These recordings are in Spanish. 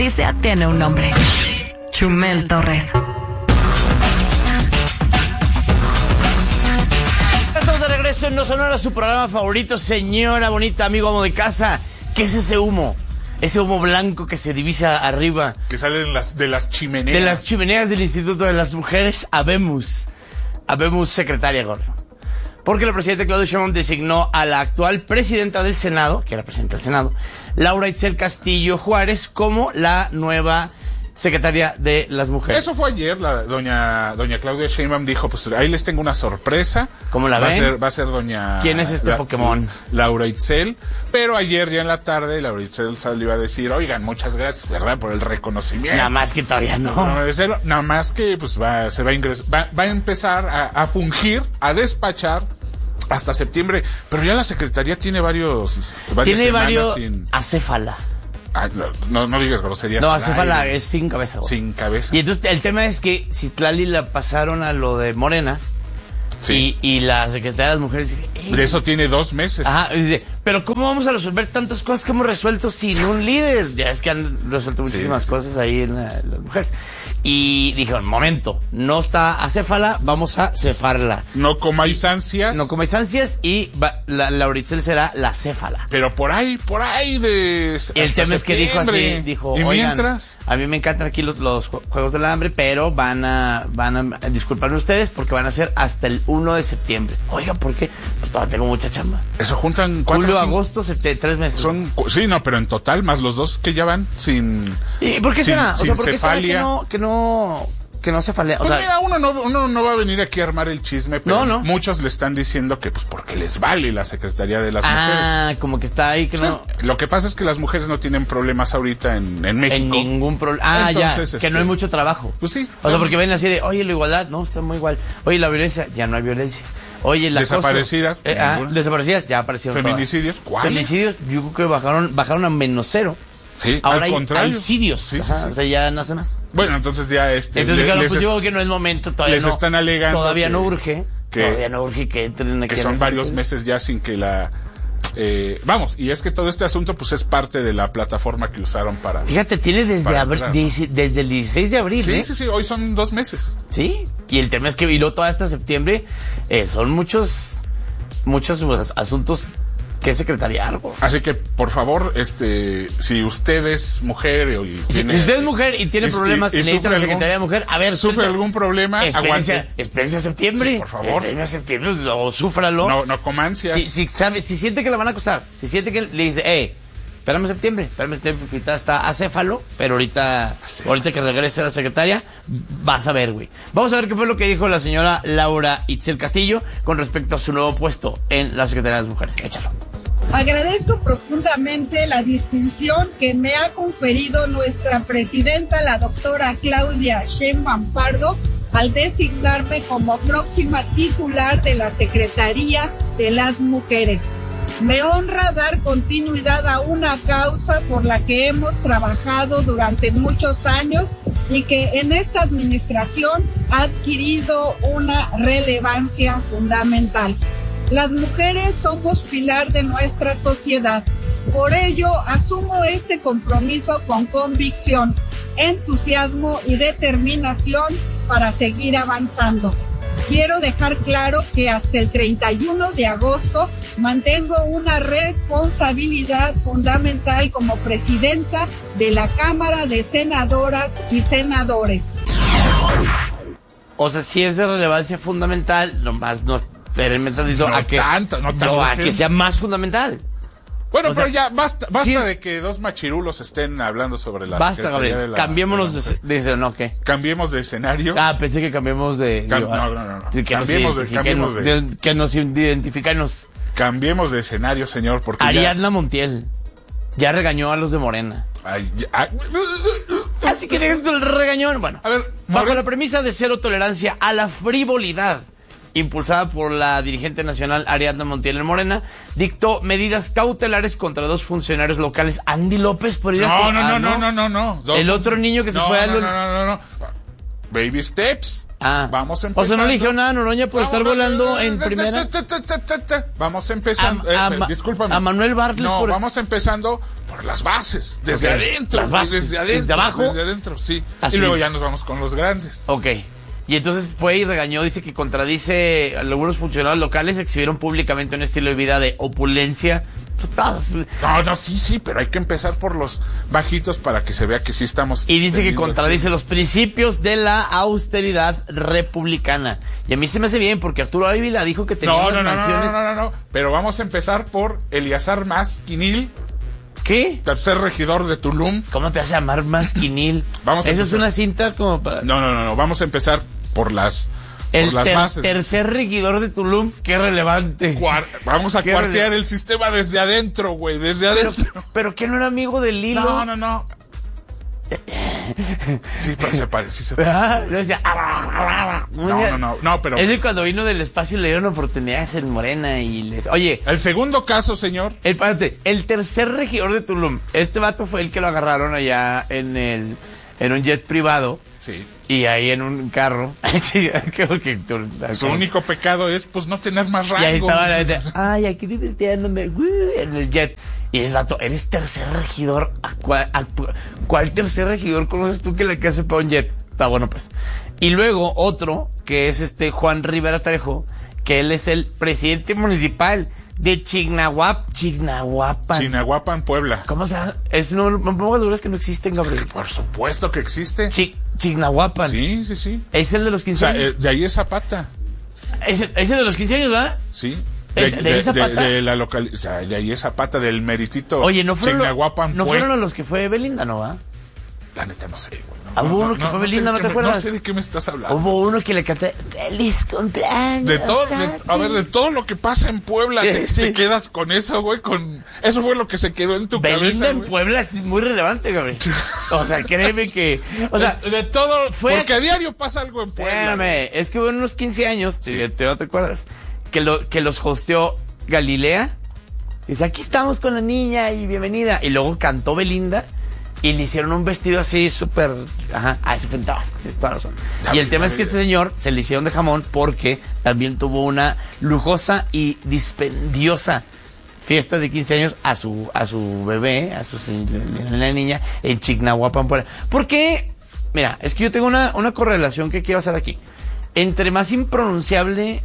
noticia tiene un nombre. Chumel Torres. Estamos de regreso en No Sonora, su programa favorito. Señora bonita, amigo, amo de casa, ¿qué es ese humo? Ese humo blanco que se divisa arriba. Que sale de las chimeneas. De las chimeneas del Instituto de las Mujeres. Habemos secretaria, gordo. Porque la presidenta Claudia Sheinbaum designó a la actual presidenta del Senado, que era presidenta del Senado, Laura Itzel Castillo Juárez, como la nueva secretaria de las Mujeres. Eso fue ayer, doña Claudia Sheinbaum dijo, pues ahí les tengo una sorpresa. ¿Cómo la ven? Va a ser doña... ¿Quién es este Pokémon? Laura Itzel. Pero ayer ya en la tarde, Laura Itzel salió a decir, oigan, muchas gracias, ¿verdad? Por el reconocimiento. Nada más que todavía no. Nada más que pues va a empezar a fungir, a despachar hasta septiembre. Pero ya la secretaría tiene varias semanas sin... acéfala. No digas groserías. No, acéfala es sin cabeza. Güey. Sin cabeza. Y entonces el tema es que Citlali la pasaron a lo de Morena. Sí. Y la secretaria de las Mujeres dice, de eso tiene 2 meses. Ajá, y dice, pero ¿cómo vamos a resolver tantas cosas que hemos resuelto sin un líder? Ya es que han resuelto muchísimas cosas ahí en las mujeres. Y dijeron, momento, no está acéfala, vamos a cefarla. No comáis ansias. No comáis ansias y Laura Itzel será la céfala. Pero por ahí de... El tema es que dijo así, dijo, ¿y oigan, mientras? A mí me encantan aquí los Juegos del Hambre, pero van a disculparme ustedes porque van a ser hasta el 1 de septiembre. Oiga, ¿por qué? Pues todavía tengo mucha chamba. Eso juntan 4, julio, agosto, septiembre, 3 meses. Sí, no, pero en total, más los 2 que ya van sin... ¿Y por qué será? Sin ¿por qué cefalia. será que no cefalea? Pues mira, uno no va a venir aquí a armar el chisme, pero muchos le están diciendo que pues porque les vale la Secretaría de las Mujeres. Ah, como que está ahí, que pues lo que pasa es que las mujeres no tienen problemas ahorita en México. En ningún problema. Entonces, que no hay mucho trabajo. Pues sí. O sea, porque ven así de, oye, la igualdad, no, está muy igual. Oye, la violencia, ya no hay violencia. Oye, la desaparecidas. Desaparecidas, ya aparecieron. Feminicidios, ¿cuáles? Feminicidios, yo creo que bajaron a -0. Sí, ahora al contrario. Hay sitios. Sí. O sea, ya no hace más. Bueno, entonces ya Entonces, claro, pues yo creo que no es momento todavía. Les están alegando. Todavía no urge. Todavía no urge que entren aquí. Que son varios meses ya sin que la... y es que todo este asunto pues es parte de la plataforma que usaron para... Fíjate, tiene desde el 16 de abril, Sí, hoy son 2 meses. Sí, y el tema es que luego todo hasta septiembre son muchos asuntos que secretariar. Así que, por favor, si usted es mujer si usted es mujer y tiene problemas y necesita la Secretaría de Mujer, a ver, ¿sufre algún problema? Espérense a septiembre. Sí, por favor. Espérense a septiembre, o súfralo. No coma ansias. Si siente que la van a acusar, si siente que le dice, espérame septiembre, porque ahorita está acéfalo, pero ahorita que regrese la secretaria, vas a ver, güey. Vamos a ver qué fue lo que dijo la señora Laura Itzel Castillo con respecto a su nuevo puesto en la Secretaría de las Mujeres. Échalo. Agradezco profundamente la distinción que me ha conferido nuestra presidenta, la doctora Claudia Sheinbaum Pardo, al designarme como próxima titular de la Secretaría de las Mujeres. Me honra dar continuidad a una causa por la que hemos trabajado durante muchos años y que en esta administración ha adquirido una relevancia fundamental. Las mujeres somos pilar de nuestra sociedad. Por ello, asumo este compromiso con convicción, entusiasmo y determinación para seguir avanzando. Quiero dejar claro que hasta el 31 de agosto mantengo una responsabilidad fundamental como presidenta de la Cámara de Senadoras y Senadores. O sea, si es de relevancia fundamental, nomás no a que sea más fundamental. Bueno, pero ya basta de que 2 machirulos estén hablando sobre la Basta, Gabriel. Cambiémonos ¿no qué? Cambiemos de escenario. Pensé que cambiemos de... No. Que nos identificanos. Cambiemos de escenario, señor, porque Ariadna Montiel ya regañó a los de Morena. Así que dejes el regañón. Bueno, a ver, bajo la premisa de cero tolerancia a la frivolidad impulsada por la dirigente nacional Ariadna Montiel en Morena, dictó medidas cautelares contra 2 funcionarios locales. Andy López por ir No. El otro niño que se fue a... No. Baby steps. Vamos empezando. O sea, no le dijeron nada a Noroña por estar volando en primera. Vamos empezando. Discúlpame. A Manuel Bartlett. No, vamos empezando por las bases. Desde adentro. Las bases. Desde adentro. Desde abajo. Desde adentro, sí. Así. Y luego ya nos vamos con los grandes. Ok. Y entonces fue y regañó, dice que contradice a algunos funcionarios locales, exhibieron públicamente un estilo de vida de opulencia. No, sí, pero hay que empezar por los bajitos para que se vea que sí estamos... Y dice que contradice los principios de la austeridad republicana. Y a mí se me hace bien, porque Arturo Ávila dijo que tenía unas mansiones... No, pero vamos a empezar por Eleazar Masquinil. ¿Qué? Tercer regidor de Tulum. ¿Cómo te vas a llamar Masquinil? Eso es una cinta como para... No, vamos a empezar por las... El tercer regidor de Tulum, qué relevante. Vamos a cuartear el sistema desde adentro, güey, desde adentro. Pero que no era amigo del Lilo. No. Sí, pero se parece. Yo decía, no, pero... Es de cuando vino del espacio y le dieron oportunidades en Morena y les... Oye... El segundo caso, señor. El tercer regidor de Tulum. Este vato fue el que lo agarraron allá en un jet privado. Sí. Y ahí en un carro. Su único pecado es, pues, no tener más rango. Y ahí estaba la gente, aquí divirtiéndome, en el jet. Y el vato, eres tercer regidor. ¿Cuál tercer regidor conoces tú que le hace para un jet? Está bueno, pues. Y luego otro, que es Juan Rivera Trejo, que él es el presidente municipal de Chignahuapan, Puebla. ¿Cómo se llama? No pongo dudas que no existen, Gabriel. Por supuesto que existe. Chignahuapan. Sí. Es el de los 15 años. De ahí es Zapata. Es el de los 15 años, ¿verdad? Sí. ¿De Zapata? De la localidad. O sea, de ahí es Zapata, del meritito. Oye, ¿no fueron Chignahuapan, no fueron los que fue Belinda, no, va? La neta no sé, güey. Hubo uno que fue Belinda, ¿no te acuerdas? No sé de qué me estás hablando. Hubo uno que le canté ¡Feliz cumpleaños! De todo lo que pasa en Puebla, te quedas con eso, güey, eso fue lo que se quedó en tu cabeza. Belinda en Puebla es muy relevante, Gabriel. O sea, créeme que... O sea, de todo, porque a diario pasa algo en Puebla. Espérame, es que hubo unos 15 años, ¿no te acuerdas? Que los hosteó Galilea. Dice, aquí estamos con la niña y bienvenida. Y luego cantó Belinda. Y le hicieron un vestido así súper... se pintaba, tienes toda razón. Y el tema es que este señor se le hicieron de jamón porque también tuvo una lujosa y dispendiosa fiesta de 15 años a su bebé, la niña, en Chignahuapan. ¿Por qué? Mira, es que yo tengo una correlación que quiero hacer aquí. Entre más impronunciable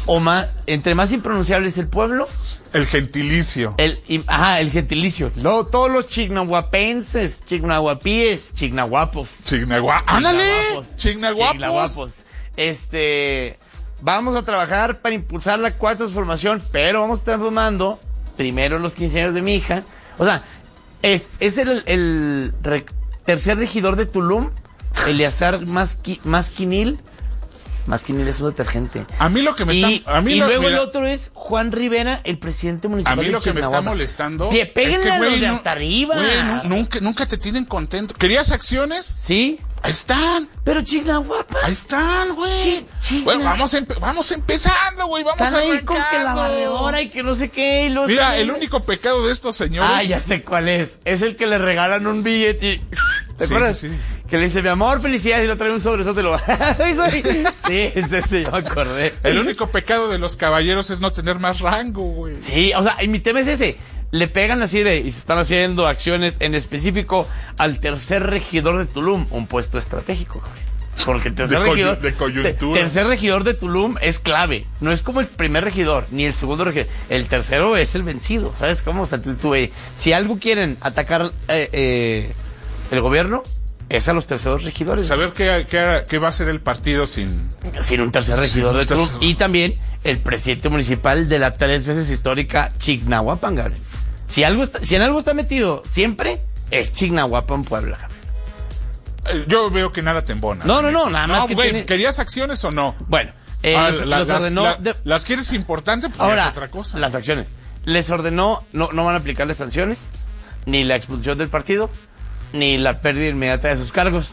es el pueblo, el gentilicio. El gentilicio. Luego todos los chignahuapenses, chignahuapíes, chignahuapos. ¡Ándale! Chignahuapos. Vamos a trabajar para impulsar la cuarta transformación, pero vamos a estar formando primero los 15 años de mi hija. O sea, es el tercer regidor de Tulum, Eleazar Masquinil. Masquinil es un detergente. A mí lo que me está... luego el otro es Juan Rivera, el presidente municipal de Chignahuapan. A mí lo que me está molestando... Péguenle a los de hasta arriba. Güey, nunca te tienen contento. ¿Querías acciones? Sí. Ahí están. Pero Chignahuapan. Ahí están, güey. Bueno, vamos empezando, güey. Vamos a ver con que la barredora y que no sé qué. Mira, el único pecado de estos señores... ya sé cuál es. Es el que le regalan un billete y... ¿Te acuerdas? Sí. Que le dice, mi amor, felicidades, y lo trae un sobresótelo. Ay, güey. Sí, es ese, yo me acordé. El único pecado de los caballeros es no tener más rango, güey. Sí, o sea, y mi tema es ese. Le pegan así y se están haciendo acciones en específico al tercer regidor de Tulum, un puesto estratégico, güey. Porque el tercer regidor de coyuntura. Tercer regidor de Tulum es clave. No es como el primer regidor, ni el segundo regidor. El tercero es el vencido, ¿sabes cómo? O sea, si algo quieren atacar el gobierno, es a los terceros regidores. Saber qué va a hacer el partido sin un tercer regidor de Tulum. Y también el presidente municipal de la 3 veces histórica Chignahuapan, Gabriel. Si en algo está metido siempre, es Chignahuapan, Puebla. Yo veo que nada te embona. No, nada más que güey, ¿querías acciones o no? Bueno, los ordenó... ¿Las quieres importantes? Pues ahora, es otra cosa. Las acciones. Les ordenó, no van a aplicarles sanciones, ni la expulsión del partido, ni la pérdida inmediata de sus cargos.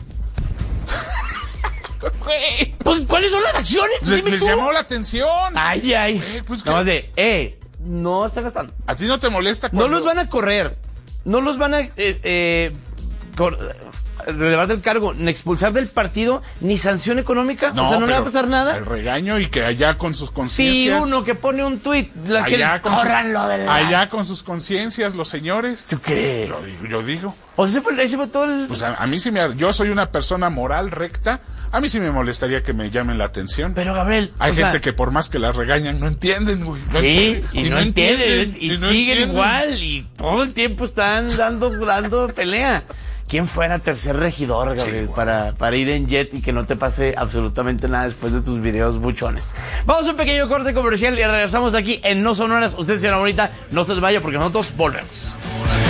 Pues, ¿cuáles son las acciones? Les llamó la atención. Ay. Pues, nada más no está gastando. ¿A ti no te molesta cuando... No los van a correr. No los van a... relevarte el cargo, ni expulsar del partido, ni sanción económica. No, o sea, no le va a pasar nada. El regaño y que allá con sus conciencias. Sí, uno que pone un tuit, allá con sus conciencias, los señores. ¿Tú crees? Yo digo. O sea, ese fue todo el... Pues a mí sí yo soy una persona moral, recta, a mí sí me molestaría que me llamen la atención. Pero, Gabriel... Hay gente que por más que las regañan, no entienden, güey. No entienden, y siguen igual, y todo el tiempo están dando pelea. ¿Quién fuera tercer regidor, Gabriel, para ir en jet y que no te pase absolutamente nada después de tus videos buchones? Vamos a un pequeño corte comercial y regresamos aquí en No Son Horas. Usted, señora bonita, no se les vaya porque nosotros volvemos.